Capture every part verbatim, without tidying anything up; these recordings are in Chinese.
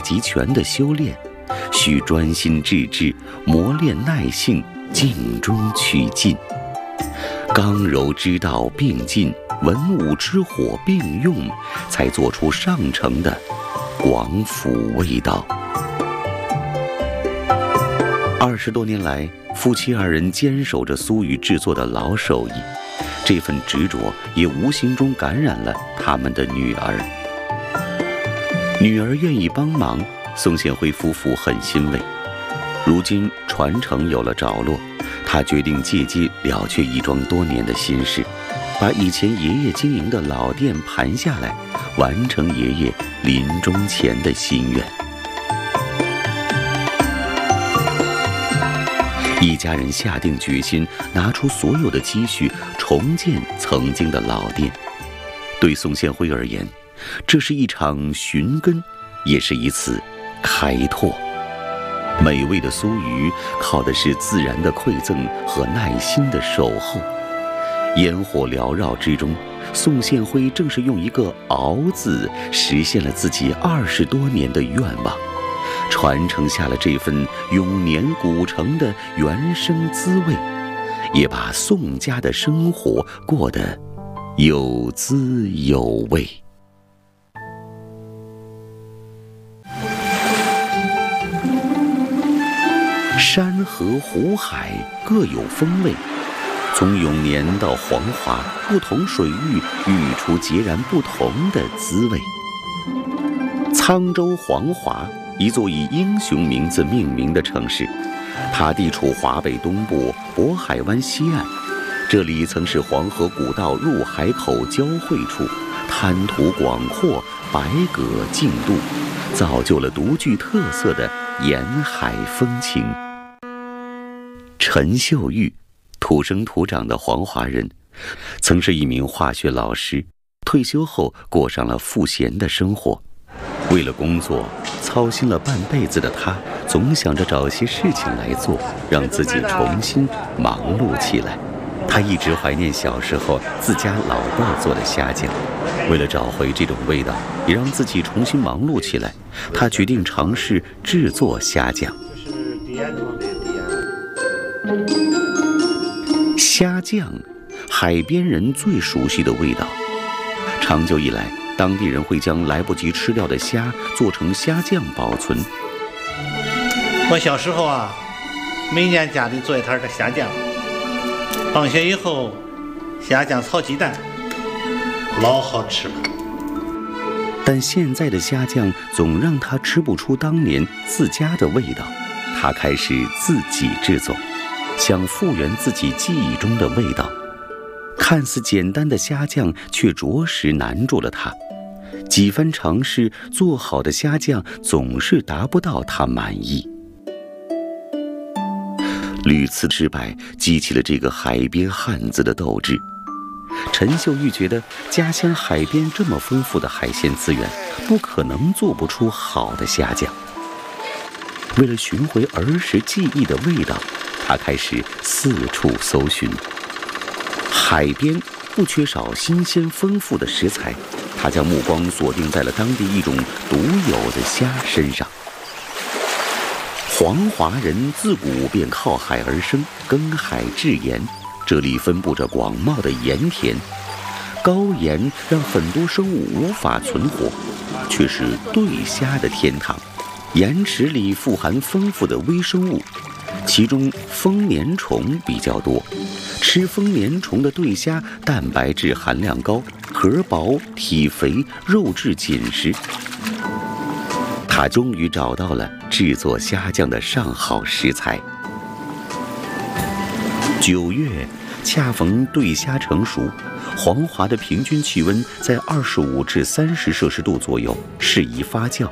极拳的修炼，需专心致志，磨练耐性，静中取静。刚柔之道并进，文武之火并用，才做出上乘的广府味道。二十多年来，夫妻二人坚守着苏语制作的老手艺，这份执着也无形中感染了他们的女儿。女儿愿意帮忙，宋宪辉夫妇很欣慰。如今传承有了着落，他决定借机了却义庄多年的心事，把以前爷爷经营的老店盘下来，完成爷爷临终前的心愿。一家人下定决心，拿出所有的积蓄重建曾经的老店。对宋宪辉而言，这是一场寻根，也是一次开拓。美味的苏鱼靠的是自然的馈赠和耐心的守候。烟火缭绕之中，宋宪辉正是用一个熬字实现了自己二十多年的愿望，传承下了这份永年古城的原生滋味，也把宋家的生活过得有滋有味。山河湖海各有风味，从永年到黄华，不同水域育出截然不同的滋味。沧州黄华，一座以英雄名字命名的城市，它地处华北东部渤海湾西岸，这里曾是黄河古道入海口交汇处，滩涂广阔，百舸竞渡，造就了独具特色的沿海风情。陈秀玉，土生土长的黄华人，曾是一名化学老师，退休后过上了赋闲的生活。为了工作操心了半辈子的他，总想着找些事情来做，让自己重新忙碌起来。他一直怀念小时候自家老伴做的虾酱，为了找回这种味道，也让自己重新忙碌起来，他决定尝试制作虾酱。虾酱，海边人最熟悉的味道。长久以来，当地人会将来不及吃掉的虾做成虾酱保存。 我小时候啊，每年家里做一摊的虾酱，放学以后，虾酱炒鸡蛋，老好吃了。 但现在的虾酱总让他吃不出当年自家的味道，他开始自己制作，想复原自己记忆中的味道。看似简单的虾酱，却着实难住了他。几番尝试，做好的虾酱总是达不到他满意。屡次失败，激起了这个海边汉子的斗志。陈秀玉觉得，家乡海边这么丰富的海鲜资源，不可能做不出好的虾酱。为了寻回儿时记忆的味道，他开始四处搜寻。海边不缺少新鲜丰富的食材，他将目光锁定在了当地一种独有的虾身上。黄华人自古便靠海而生，耕海制盐，这里分布着广袤的盐田，高盐让很多生物无法存活，却是对虾的天堂。盐池里富含丰富的微生物，其中丰年虫比较多。吃丰年虫的对虾，蛋白质含量高，壳薄体肥，肉质紧实。他终于找到了制作虾酱的上好食材。九月恰逢对虾成熟，黄华的平均气温在二十五至三十摄氏度左右，适宜发酵。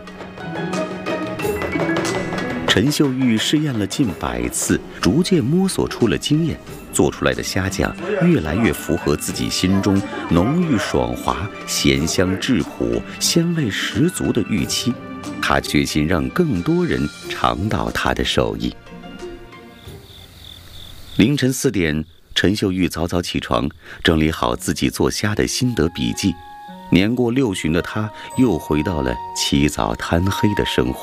陈秀玉试验了近百次，逐渐摸索出了经验，做出来的虾酱越来越符合自己心中浓郁爽滑、咸香质朴、鲜味十足的预期。他决心让更多人尝到他的手艺。凌晨四点，陈秀玉早早起床，整理好自己做虾的心得笔记。年过六旬的他，又回到了起早贪黑的生活。